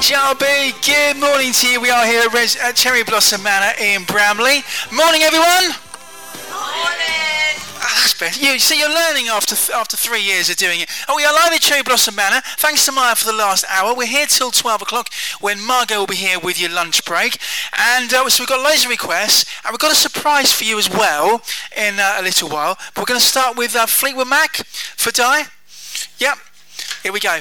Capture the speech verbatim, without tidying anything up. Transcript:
Jalby, good morning to you. We are here at, Res- at Cherry Blossom Manor in Bramley. Morning, everyone. Morning. Ah, that's better. You see, you're learning after after three years of doing it. Oh, we are live at Cherry Blossom Manor. Thanks to Maya for the last hour. We're here till twelve o'clock when Margot will be here with your lunch break. And uh, so we've got loads of requests, and we've got a surprise for you as well in uh, a little while. But we're going to start with uh, Fleetwood Mac for Di. Yep. Here we go.